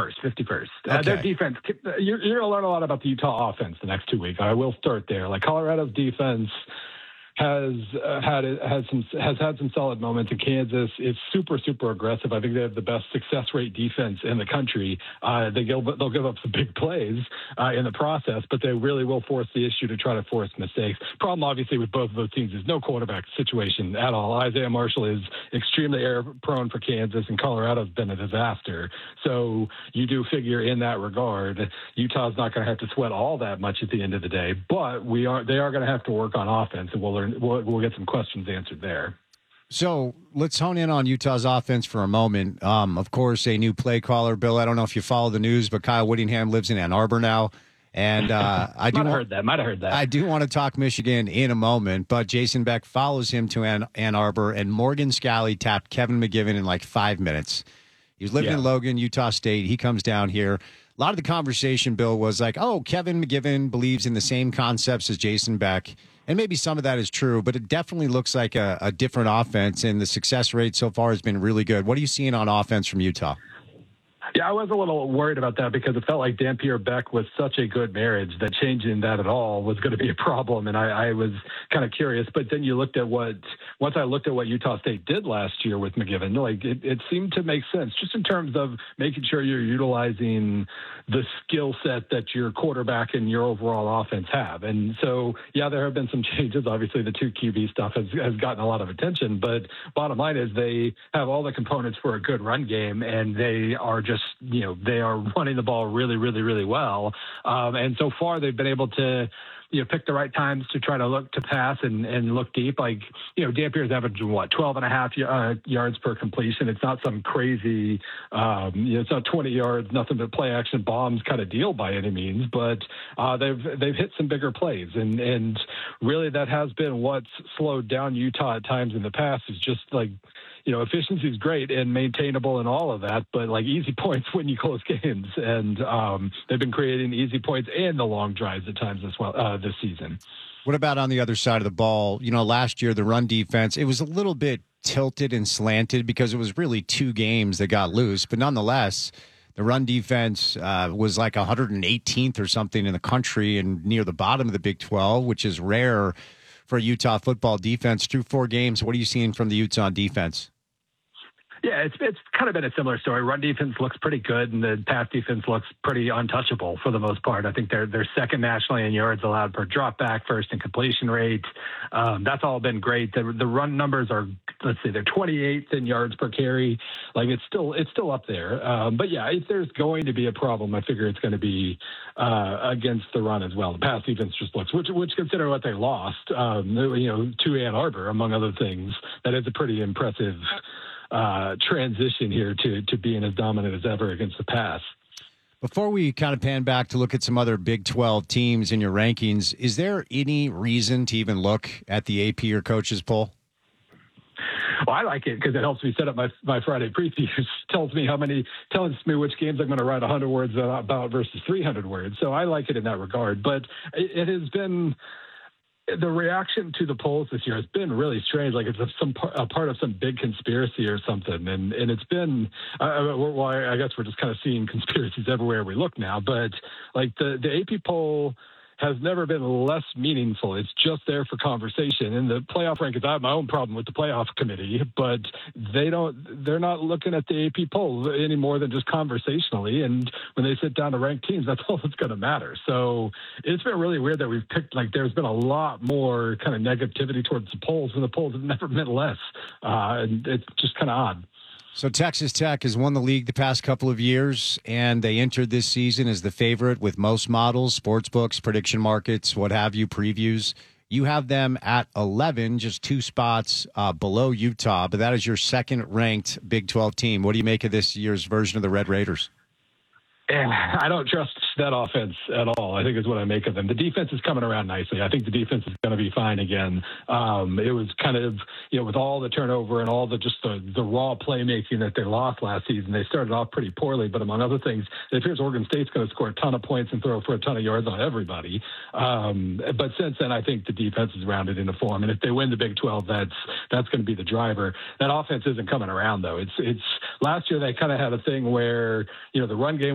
50-50 50-50. Okay. Their defense, you're going to learn a lot about the Utah offense the next 2 weeks. I will start there. Like Colorado's defense has had some solid moments, in Kansas is super aggressive. I think they have the best success rate defense in the country. They'll give up some big plays in the process, but they really will force the issue to try to force mistakes. Problem obviously with both of those teams is no quarterback situation at all. Isaiah Marshall is extremely error prone for Kansas, and Colorado's been a disaster. So you do figure in that regard, Utah's not going to have to sweat all that much at the end of the day, but they are going to have to work on offense, and we'll get some questions answered there. So let's hone in on Utah's offense for a moment. Of course, a new play caller, Bill. I don't know if you follow the news, but Kyle Whittingham lives in Ann Arbor now. And I might have heard that. I do want to talk Michigan in a moment, but Jason Beck follows him to Ann Arbor, and Morgan Scalley tapped Kevin McGivern in like 5 minutes. He was living in Logan, Utah State. He comes down here. A lot of the conversation, Bill, was like, oh, Kevin McGivern believes in the same concepts as Jason Beck. And maybe some of that is true, but it definitely looks like a different offense, and the success rate so far has been really good. What are you seeing on offense from Utah? Yeah, I was a little worried about that because it felt like Dampier Beck was such a good marriage that changing that at all was going to be a problem. And I was kind of curious. But then once I looked at what Utah State did last year with McGivern, like it seemed to make sense just in terms of making sure you're utilizing the skill set that your quarterback and your overall offense have. And so, yeah, there have been some changes. Obviously, the 2 QB stuff has gotten a lot of attention. But bottom line is they have all the components for a good run game, and they are they are running the ball really well. And so far they've been able to, pick the right times to try to look to pass and look deep. Like, Dampier's averaging 12.5 yards per completion. It's not some crazy, it's not 20 yards, nothing but play action bombs kind of deal by any means, but they've hit some bigger plays. And really that has been what's slowed down Utah at times in the past, is just like, efficiency is great and maintainable and all of that, but like easy points win you close games. And they've been creating easy points and the long drives at times as well this season. What about on the other side of the ball? Last year, the run defense, it was a little bit tilted and slanted because it was really 2 games that got loose. But nonetheless, the run defense was like 118th or something in the country and near the bottom of the Big 12, which is rare for a Utah football defense. Through 4 games, what are you seeing from the Utah defense? Yeah, it's kind of been a similar story. Run defense looks pretty good, and the pass defense looks pretty untouchable for the most part. I think they're second nationally in yards allowed per drop back, first in completion rate. That's all been great. The run numbers are, they're 28th in yards per carry. Like it's still up there. But yeah, if there's going to be a problem, I figure it's going to be against the run as well. The pass defense just looks, which consider what they lost, to Ann Arbor, among other things, that is a pretty impressive transition here to being as dominant as ever against the pass. Before we kind of pan back to look at some other Big 12 teams in your rankings, is there any reason to even look at the AP or coaches poll? Well, I like it because it helps me set up my Friday previews. tells me which games I'm going to write 100 words about versus 300 words. So I like it in that regard. But it has been, the reaction to the polls this year has been really strange. Like it's a part of some big conspiracy or something. And it's been, I guess we're just kind of seeing conspiracies everywhere we look now. But like the AP poll has never been less meaningful. It's just there for conversation. And the playoff rankings, I have my own problem with the playoff committee, but they're not looking at the AP poll any more than just conversationally. And when they sit down to rank teams, that's all that's going to matter. So it's been really weird that we've picked, like there's been a lot more kind of negativity towards the polls when the polls have never meant less. And it's just kind of odd. So Texas Tech has won the league the past couple of years, and they entered this season as the favorite with most models, sports books, prediction markets, what have you, previews. You have them at 11, just 2 spots below Utah, but that is your second-ranked Big 12 team. What do you make of this year's version of the Red Raiders? And I don't trust that offense at all, I think is what I make of them. The defense is coming around nicely. I think the defense is going to be fine again. It was kind of, with all the turnover and all the raw playmaking that they lost last season, they started off pretty poorly. But among other things, it appears Oregon State's going to score a ton of points and throw for a ton of yards on everybody. But since then, I think the defense is rounded into form. And if they win the Big 12, that's going to be the driver. That offense isn't coming around, though. It's last year they kind of had a thing where, the run game